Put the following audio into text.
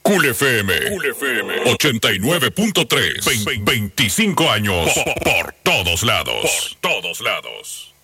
Cool FM 89.3. 25 años por todos lados.